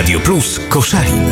Radio Plus Koszalin.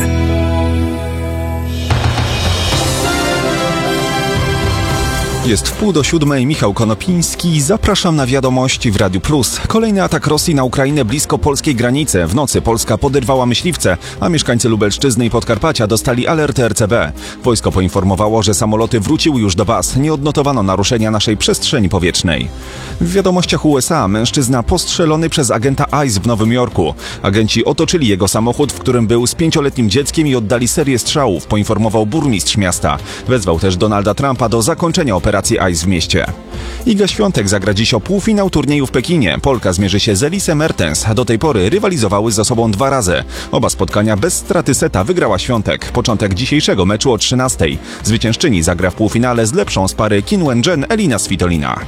Jest 6:30, Michał Konopiński. Zapraszam na wiadomości w Radiu Plus. Kolejny atak Rosji na Ukrainę blisko polskiej granicy. W nocy Polska poderwała myśliwce, a mieszkańcy Lubelszczyzny i Podkarpacia dostali alert RCB. Wojsko poinformowało, że samoloty wróciły już do baz. Nie odnotowano naruszenia naszej przestrzeni powietrznej. W wiadomościach USA mężczyzna postrzelony przez agenta ICE w Nowym Jorku. Agenci otoczyli jego samochód, w którym był z 5-letnim dzieckiem i oddali serię strzałów, poinformował burmistrz miasta. Wezwał też Donalda Trumpa do zakończenia operacji ICE w mieście. Iga Świątek zagra dziś o półfinał turnieju w Pekinie. Polka zmierzy się z Elisą Mertens. Do tej pory rywalizowały ze sobą 2 razy. Oba spotkania bez straty seta wygrała Świątek. Początek dzisiejszego meczu o 13:00. Zwyciężczyni zagra w półfinale z lepszą z pary Qin Wen-jen Elina Svitolina.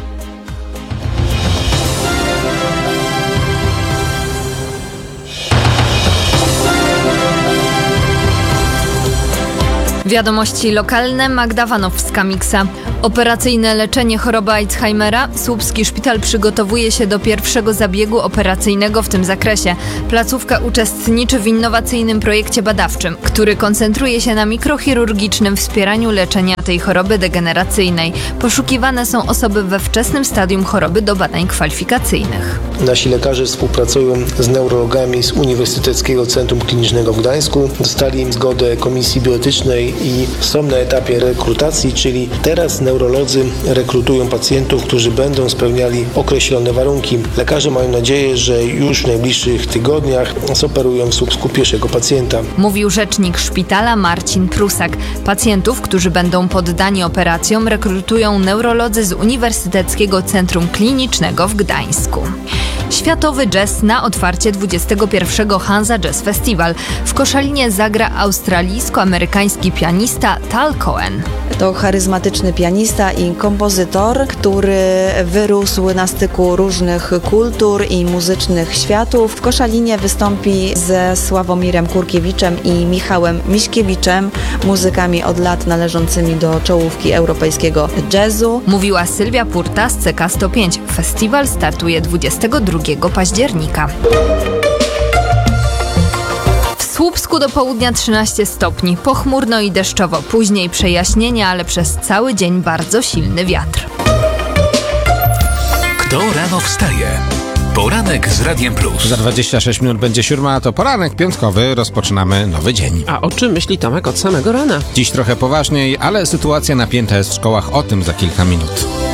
Wiadomości lokalne. Magda Wanowska-Miksa. Operacyjne leczenie choroby Alzheimera. Słupski szpital przygotowuje się do pierwszego zabiegu operacyjnego w tym zakresie. Placówka uczestniczy w innowacyjnym projekcie badawczym, który koncentruje się na mikrochirurgicznym wspieraniu leczenia tej choroby degeneracyjnej. Poszukiwane są osoby we wczesnym stadium choroby do badań kwalifikacyjnych. Nasi lekarze współpracują z neurologami z Uniwersyteckiego Centrum Klinicznego w Gdańsku. Dostali zgodę Komisji Bioetycznej i są na etapie rekrutacji, czyli teraz neurolodzy rekrutują pacjentów, którzy będą spełniali określone warunki. Lekarze mają nadzieję, że już w najbliższych tygodniach zoperują w Słupsku pierwszego pacjenta. Mówił rzecznik szpitala Marcin Prusak. Pacjentów, którzy będą poddani operacjom, rekrutują neurolodzy z Uniwersyteckiego Centrum Klinicznego w Gdańsku. Światowy jazz na otwarcie 21. Hansa Jazz Festival. W Koszalinie zagra australijsko-amerykański pianista Tal Cohen. To charyzmatyczny pianista i kompozytor, który wyrósł na styku różnych kultur i muzycznych światów. W Koszalinie wystąpi ze Sławomirem Kurkiewiczem i Michałem Miśkiewiczem, muzykami od lat należącymi do czołówki europejskiego jazzu. Mówiła Sylwia Purta z CK105. Festiwal startuje 22 października. W Słupsku do południa 13 stopni, pochmurno i deszczowo, później przejaśnienia, ale przez cały dzień bardzo silny wiatr. Kto rano wstaje? Poranek z Radiem Plus. Za 26 minut będzie 7, a to poranek piątkowy. Rozpoczynamy nowy dzień. A o czym myśli Tomek od samego rana? Dziś trochę poważniej, ale sytuacja napięta jest w szkołach. O tym za kilka minut.